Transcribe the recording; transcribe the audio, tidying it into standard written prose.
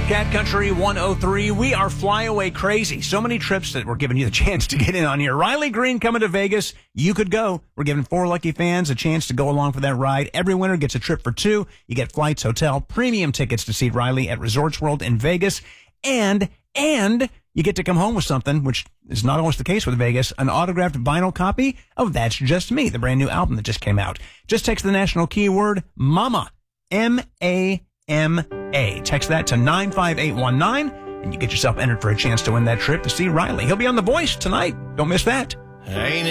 Cat Country 103. We are flyaway crazy. So many trips that we're giving you the chance to get in on here. Riley Green coming to Vegas. You could go. We're giving 4 lucky fans a chance to go along for that ride. Every winner gets a trip for 2. You get flights, hotel, premium tickets to see Riley at Resorts World in Vegas. And you get to come home with something, which is not always the case with Vegas, an autographed vinyl copy of That's Just Me, the brand new album that just came out. Just text the national keyword MAMA, M-A-M-A. Text that to 95819, and you get yourself entered for a chance to win that trip to see Riley. He'll be on The Voice tonight. Don't miss that.